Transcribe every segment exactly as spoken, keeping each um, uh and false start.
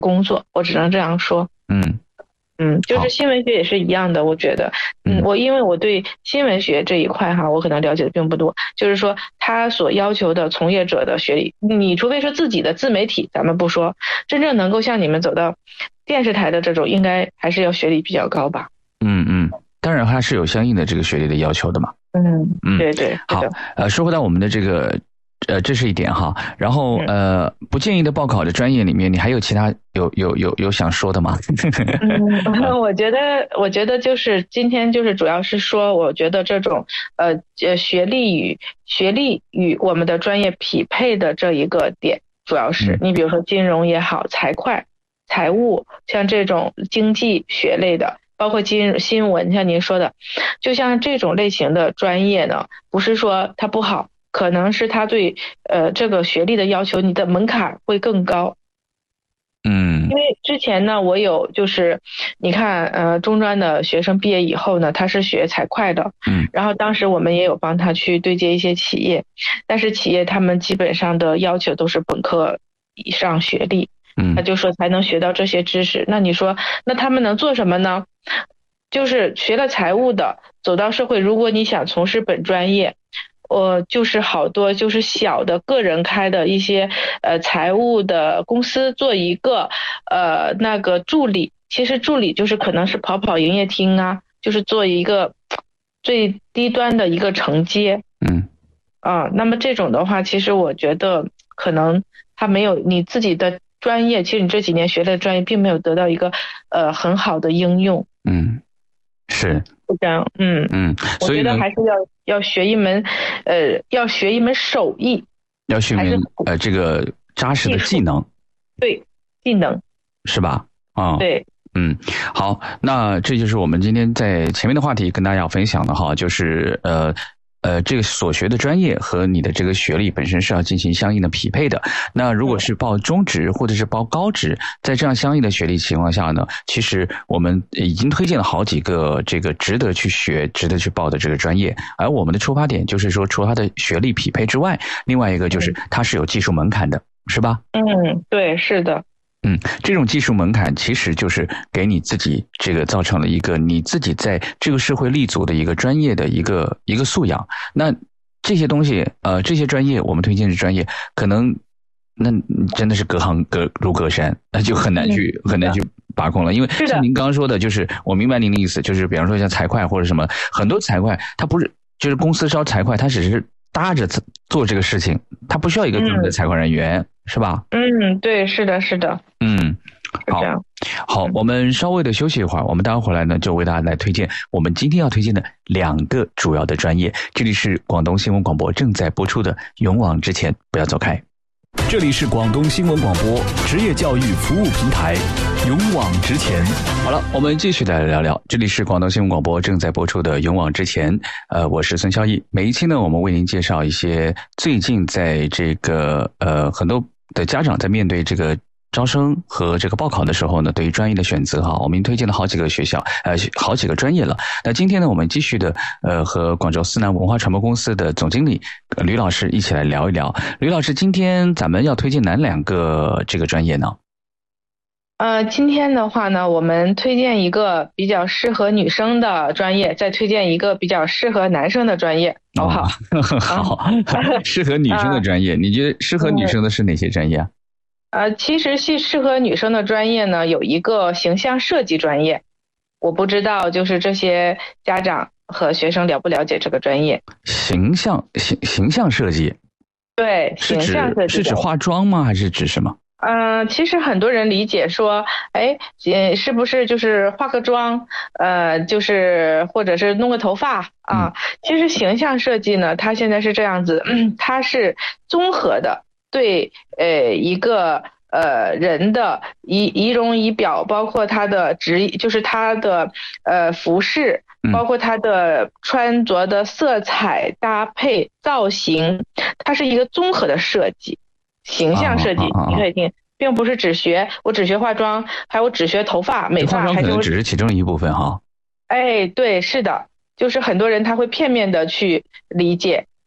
工作，我只能这样说。 嗯嗯，就是新闻学也是一样的，我觉得，嗯，我因为我对新闻学这一块哈，我可能了解的并不多，就是说他所要求的从业者的学历，你除非是自己的自媒体，咱们不说，真正能够像你们走到电视台的这种，应该还是要学历比较高吧？ 嗯嗯，当然还是有相应的这个学历的要求的嘛。 嗯嗯， 对对， 好，呃，说回到我们的这个。呃，这是一点哈，然后呃，不建议的报考的专业里面，你还有其他有有有有想说的吗？ 嗯，我觉得，我觉得就是今天就是主要是说，我觉得这种呃呃学历与学历与我们的专业匹配的这一个点，主要是你比如说金融也好，财会、财务，像这种经济学类的，包括金新闻，像您说的，就像这种类型的专业呢，不是说它不好。可能是他对呃这个学历的要求，你的门槛会更高。 嗯， 因为之前呢，我有就是你看呃中专的学生毕业以后呢，他是学财会的， 嗯， 然后当时我们也有帮他去对接一些企业，但是企业他们基本上的要求都是本科以上学历， 嗯， 他就说才能学到这些知识。那你说，那他们能做什么呢？就是学了财务的，走到社会，如果你想从事本专业。呃，就是好多就是小的个人开的一些呃财务的公司做一个呃那个助理，其实助理就是可能是跑跑营业厅啊，就是做一个最低端的一个承接。 嗯啊，那么这种的话，其实我觉得可能他没有你自己的专业，其实你这几年学的专业并没有得到一个呃很好的应用。 嗯，是。 这样，嗯嗯， 我觉得还是要要学一门，呃，要学一门手艺， 要学一门呃这个扎实的技能， 对，技能是吧？啊、哦， 对， 嗯，好，那这就是我们今天在前面的话题跟大家分享的哈，就是呃。呃，这个所学的专业和你的这个学历本身是要进行相应的匹配的。那如果是报中职或者是报高职，在这样相应的学历情况下呢，其实我们已经推荐了好几个这个值得去学、值得去报的这个专业。而我们的出发点就是说，除了它的学历匹配之外，另外一个就是它是有技术门槛的，是吧？ 嗯，对，是的。 嗯，这种技术门槛其实就是给你自己这个造成了一个你自己在这个社会立足的一个专业的一个一个素养。那这些东西，呃，这些专业我们推荐的专业，可能那真的是隔行隔如隔山，那就很难去、嗯、很难去把控了。因为像您刚刚说的，就是我明白您的意思，就是比方说像财会或者什么，很多财会它不是就是公司招财会，它只是搭着做这个事情，它不需要一个专门的财会人员。嗯是吧？ 嗯，对，是的，是的。 嗯，好，好，我们稍微的休息一会儿，我们待会儿来呢，就为大家来推荐我们今天要推荐的两个主要的专业。这里是广东新闻广播正在播出的《勇往直前》，不要走开。 这里是广东新闻广播职业教育服务平台《勇往直前》。 好了，我们继续来聊聊。这里是广东新闻广播正在播出的《勇往直前》。呃，我是孙肖毅。每一期呢，我们为您介绍一些最近在这个呃很多的家长在面对这个招生和这个报考的时候呢，对于专业的选择哈，我们推荐了好几个学校，呃，好几个专业了。那今天呢，我们继续的呃和广州思南文化传播公司的总经理吕老师一起来聊一聊。吕老师，今天咱们要推荐哪两个这个专业呢？ 呃，今天的话呢，我们推荐一个比较适合女生的专业，再推荐一个比较适合男生的专业，好不好？ 哦、好，适合女生的专业，你觉得适合女生的是哪些专业啊？ 呃，其实是适合女生的专业呢，有一个形象设计专业，我不知道就是这些家长和学生了不了解这个专业。 形象形形象设计， 对，形象设计是指化妆吗？还是指什么？ 嗯、呃，其实很多人理解说，哎，是不是就是化个妆，呃，就是或者是弄个头发啊？嗯、其实形象设计呢，它现在是这样子，嗯、它是综合的。对，呃，一个呃人的仪仪容仪表，包括他的职，就是他的呃服饰，包括他的穿着的色彩搭配造型，它是一个综合的设计，形象设计，你可以听，并不是只学我只学化妆，还有只学头发美发，还是只是其中一部分哈。 哎，对，是的，就是很多人他会片面的去理解。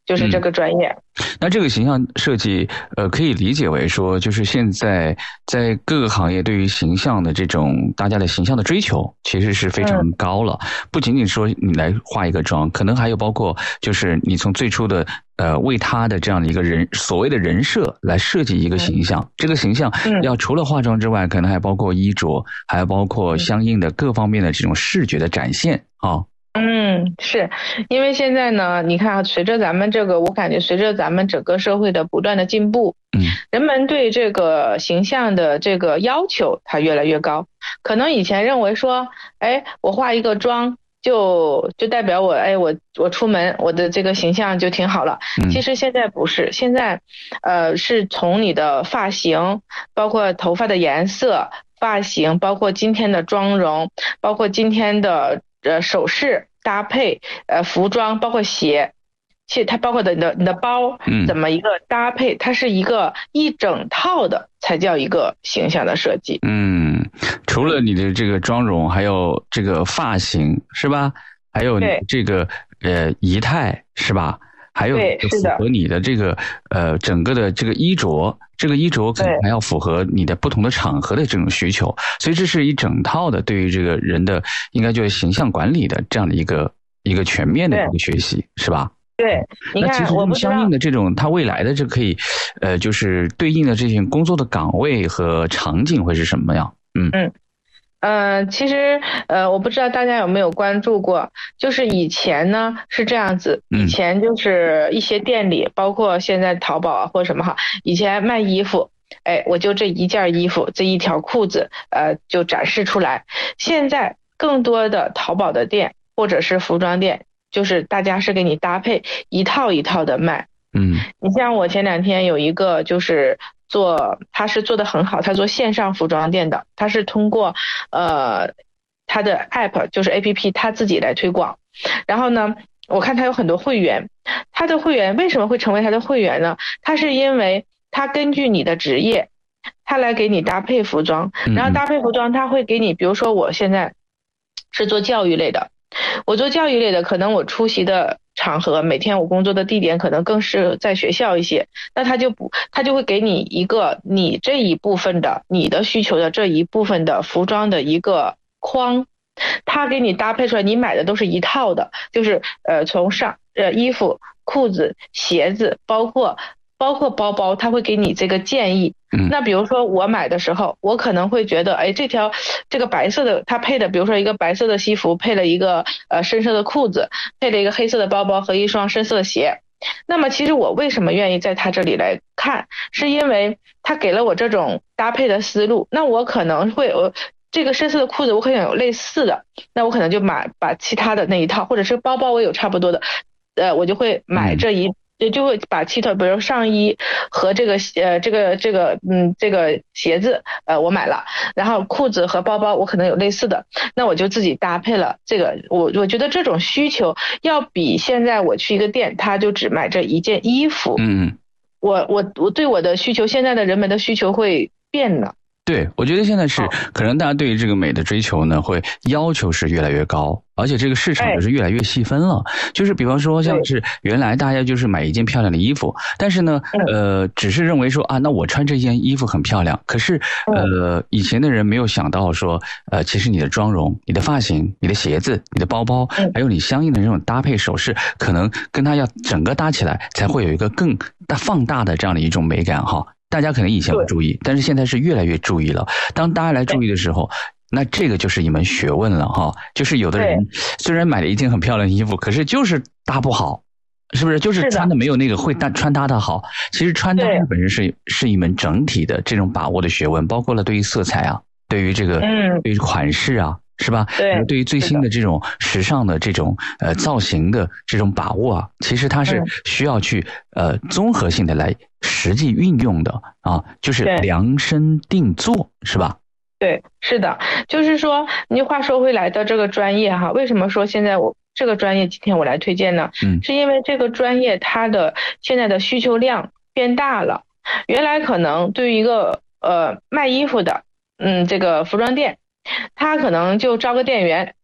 就是这个专业。 嗯，那这个形象设计，呃，可以理解为说，就是现在在各个行业对于形象的这种大家的形象的追求，其实是非常高了。嗯、不仅仅说你来化一个妆，可能还有包括就是你从最初的呃为他的这样的一个人所谓的人设来设计一个形象，嗯、这个形象要除了化妆之外，可能还包括衣着，还包括相应的各方面的这种视觉的展现啊。 嗯，是因为现在呢，你看，随着咱们这个，我感觉随着咱们整个社会的不断的进步， 嗯， 人们对这个形象的这个要求它越来越高。可能以前认为说，哎，我化一个妆就就代表我，哎，我我出门我的这个形象就挺好了。 嗯、 其实现在不是，现在呃是从你的发型，包括头发的颜色、发型，包括今天的妆容，包括今天的。呃，首饰搭配，呃，服装包括鞋，其实它包括的你的你的包，怎么一个搭配，嗯、它是一个一整套的，才叫一个形象的设计。 嗯，除了你的这个妆容，还有这个发型，是吧？还有你这个呃仪态，是吧？还有符合你的这个呃整个的这个衣着，这个衣着可能还要符合你的不同的场合的这种需求，所以这是一整套的对于这个人的应该就是形象管理的这样的一个一个全面的一个学习，是吧？ 对，你看， 那其实我们相应的这种它未来的这可以呃就是对应的这些工作的岗位和场景会是什么样？嗯嗯。呃，其实呃，我不知道大家有没有关注过，就是以前呢是这样子，以前就是一些店里，包括现在淘宝啊或者什么哈，以前卖衣服，哎，我就这一件衣服，这一条裤子，呃，就展示出来。现在更多的淘宝的店或者是服装店，就是大家是给你搭配一套一套的卖。 嗯， 你像我前两天有一个就是做，他是做的很好，他做线上服装店的，他是通过呃他的 app 就是 A P P 他自己来推广。然后呢，我看他有很多会员，他的会员为什么会成为他的会员呢？他是因为他根据你的职业，他来给你搭配服装，然后搭配服装他会给你，比如说我现在是做教育类的，我做教育类的，可能我出席的场合，每天我工作的地点可能更是在学校一些，那他就不，他就会给你一个你这一部分的你的需求的这一部分的服装的一个框，他给你搭配出来，你买的都是一套的，就是呃从上呃衣服、裤子、鞋子，包括包括包包，他会给你这个建议。那比如说我买的时候，我可能会觉得，哎，这条这个白色的，它配的，比如说一个白色的西服，配了一个呃深色的裤子，配了一个黑色的包包和一双深色的鞋。那么其实我为什么愿意在他这里来看，是因为他给了我这种搭配的思路。那我可能会我这个深色的裤子我可能有类似的，那我可能就买把其他的那一套，或者是包包我有差不多的，呃，我就会买这一。也就会把其他，比如上衣和这个呃这个这个嗯这个鞋子呃我买了，然后裤子和包包我可能有类似的，那我就自己搭配了这个。我我觉得这种需求要比现在我去一个店，他就只买这一件衣服， 嗯， 我我我对我的需求，现在的人们的需求会变了。 对，我觉得现在是可能大家对于这个美的追求呢，会要求是越来越高，而且这个市场就是越来越细分了。就是比方说，像是原来大家就是买一件漂亮的衣服，但是呢，呃，只是认为说啊，那我穿这件衣服很漂亮。可是，呃，以前的人没有想到说，呃，其实你的妆容、你的发型、你的鞋子、你的包包，还有你相应的这种搭配首饰，可能跟它要整个搭起来，才会有一个更大放大的这样的一种美感哈。大家可能以前不注意，但是现在是越来越注意了。当大家来注意的时候，那这个就是一门学问了哈。就是有的人虽然买了一件很漂亮的衣服，可是就是搭不好，是不是？就是穿的没有那个会搭穿搭的好。其实穿搭本身是是一门整体的这种把握的学问，包括了对于色彩啊，对于这个对于款式啊。是吧？ 对， 对于最新的这种时尚的这种呃造型的这种把握啊，其实它是需要去呃综合性的来实际运用的啊，就是量身定做，是吧？ 对，是的，就是说，你话说回来的这个专业哈，为什么说现在我这个专业今天我来推荐呢？ 嗯， 是因为这个专业它的现在的需求量变大了，原来可能对于一个呃卖衣服的，嗯，这个服装店。他可能就招个店员，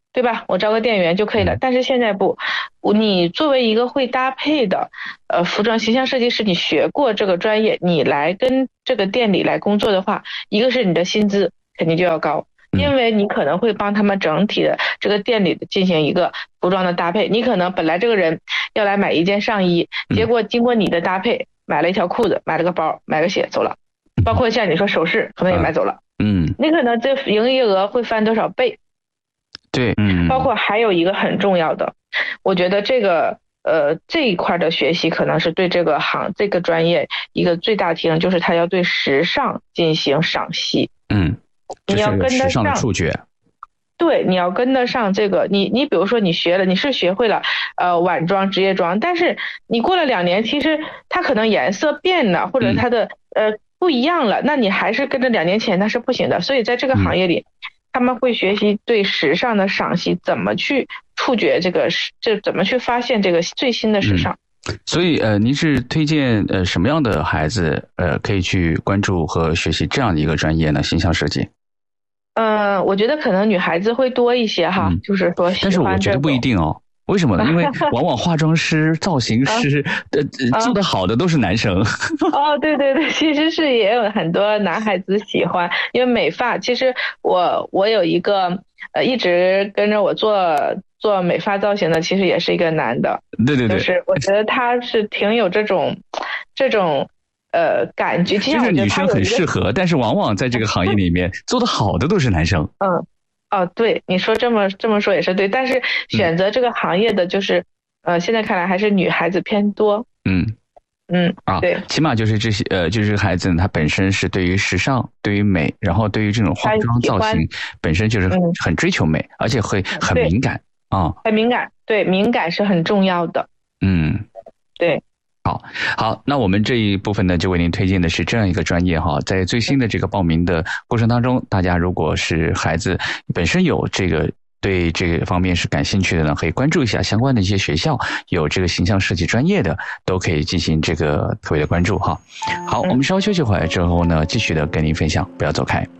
对吧？我招个店员就可以了。但是现在不，你作为一个会搭配的呃服装形象设计师，你学过这个专业，你来跟这个店里来工作的话，一个是你的薪资肯定就要高，因为你可能会帮他们整体的这个店里进行一个服装的搭配。你可能本来这个人要来买一件上衣，结果经过你的搭配，买了一条裤子，买了个包，买个鞋走了，包括像你说首饰可能也买走了， 嗯， 你可能这营业额会翻多少倍。 对，嗯， 包括还有一个很重要的，我觉得这个呃这一块的学习可能是对这个行这个专业一个最大提升，就是他要对时尚进行赏析。 嗯， 你要跟得上时尚的触觉。 对，你要跟得上这个，你你比如说你学了，你是学会了呃晚装、职业装，但是你过了两年，其实它可能颜色变了，或者它的、嗯、呃不一样了，那你还是跟着两年前那是不行的。所以在这个行业里。嗯，他们会学习对时尚的赏析，怎么去触觉这个，这怎么去发现这个最新的时尚。 嗯、所以呃，您是推荐呃什么样的孩子呃可以去关注和学习这样的一个专业呢？形象设计。 呃，我觉得可能女孩子会多一些哈，嗯、就是说喜欢。 但是我觉得不一定哦。为什么呢？因为往往化妆师、造型师，呃，做得好的都是男生。 哦，对对对，其实是也有很多男孩子喜欢，因为美发。其实我我有一个呃一直跟着我做做美发造型的，其实也是一个男的。 对对对， 就是我觉得他是挺有这种这种呃感觉， 就是女生很适合，但是往往在这个行业里面做得好的都是男生。 嗯。哦，对，你说这么这么说也是对，但是选择这个行业的就是，嗯、呃，现在看来还是女孩子偏多。 嗯嗯啊， 对， 起码就是这些呃，就是这个孩子他本身是对于时尚、对于美，然后对于这种化妆造型本身就是很追求美，嗯、而且会很敏感啊， 很敏感，对，敏感是很重要的。 嗯， 对。 好，好，那我们这一部分呢，就为您推荐的是这样一个专业哈，在最新的这个报名的过程当中，大家如果是孩子本身有这个对这个方面是感兴趣的呢，可以关注一下相关的一些学校，有这个形象设计专业的，都可以进行这个特别的关注哈。好，我们稍微休息会儿之后呢，继续的跟您分享，不要走开。